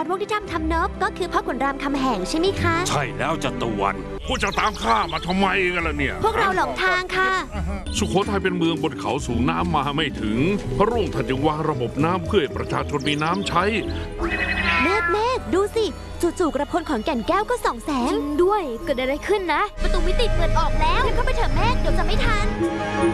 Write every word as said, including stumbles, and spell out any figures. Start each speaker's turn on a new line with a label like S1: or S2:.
S1: พวกที่ทำทำนบก็คือพ่อขุนรามคำแหงใช่ไหมคะ
S2: ใช่แล้วจัตวัน
S3: พวกจะตามข้ามาทำไมกันล่ะเนี่ย
S1: พวกเราหลงทางค่ะ
S3: สุโขทัยเป็นเมืองบนเขาสูงน้ำมาไม่ถึง พระรุ่งท่านจึงวางระบบน้ำเพื่อให้ประชาชนมีน้ำใช้
S1: เมฆเมฆดูสิจู่ๆกระพลของแก่นแก้วก็ส่องแสง
S4: จริงด้วยเกิดอะไรขึ้นนะประตูมิติเปิดออกแล้ว
S1: รีบเข้าไปเถอะเมฆเดี๋ยวจะไม่ทัน